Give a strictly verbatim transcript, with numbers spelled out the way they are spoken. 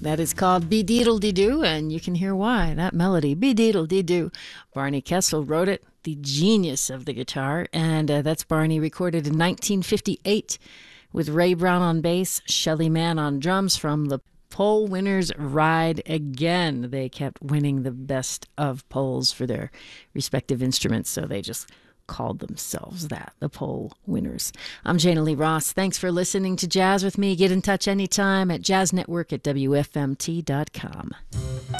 That is called Be-Deedle-Dee-Doo, and you can hear why. That melody, Be-Deedle-Dee-Doo. Barney Kessel wrote it, the genius of the guitar, and uh, that's Barney recorded in nineteen fifty-eight with Ray Brown on bass, Shelly Manne on drums from the Poll Winners Ride Again. They kept winning the best of polls for their respective instruments, so they just called themselves that, the Poll Winners. I'm Jana Lee Ross. Thanks for listening to Jazz with me. Get in touch anytime at jazz network at W F M T dot com.